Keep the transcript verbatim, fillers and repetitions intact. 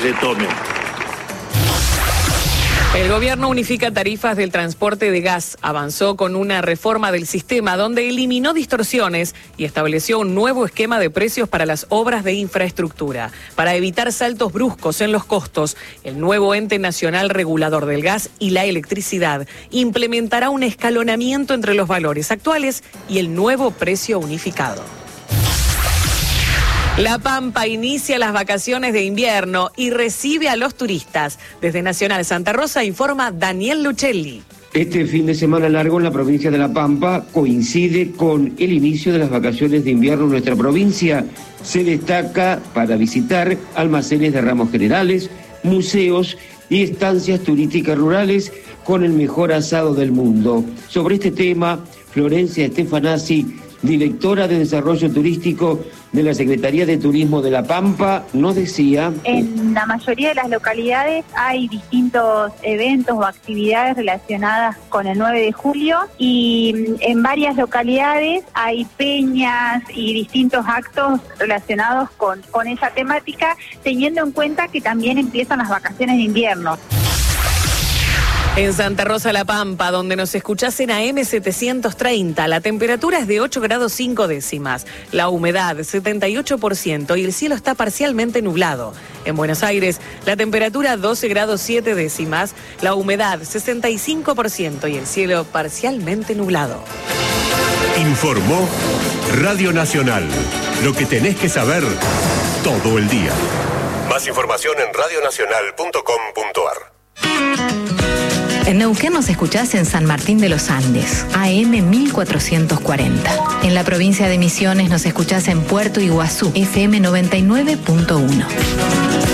se tome. El gobierno unifica tarifas del transporte de gas. Avanzó con una reforma del sistema donde eliminó distorsiones y estableció un nuevo esquema de precios para las obras de infraestructura. Para evitar saltos bruscos en los costos, el nuevo ente nacional regulador del gas y la electricidad implementará un escalonamiento entre los valores actuales y el nuevo precio unificado. La Pampa inicia las vacaciones de invierno y recibe a los turistas. Desde Nacional Santa Rosa informa Daniel Luchelli. Este fin de semana largo en la provincia de La Pampa coincide con el inicio de las vacaciones de invierno en nuestra provincia. Se destaca para visitar almacenes de ramos generales, museos y estancias turísticas rurales con el mejor asado del mundo. Sobre este tema, Florencia Stefanazzi, directora de Desarrollo Turístico de la Secretaría de Turismo de La Pampa, nos decía: en la mayoría de las localidades hay distintos eventos o actividades relacionadas con el nueve de julio y en varias localidades hay peñas y distintos actos relacionados con, con esa temática, teniendo en cuenta que también empiezan las vacaciones de invierno. En Santa Rosa La Pampa, donde nos escuchás en A M setecientos treinta, la temperatura es de ocho grados cinco décimas, la humedad setenta y ocho por ciento y el cielo está parcialmente nublado. En Buenos Aires, la temperatura doce grados siete décimas, la humedad sesenta y cinco por ciento y el cielo parcialmente nublado. Informó Radio Nacional. Lo que tenés que saber todo el día. Más información en radio nacional punto com punto ar. En Neuquén nos escuchás en San Martín de los Andes, A M mil cuatrocientos cuarenta. En la provincia de Misiones nos escuchás en Puerto Iguazú, F M noventa y nueve punto uno.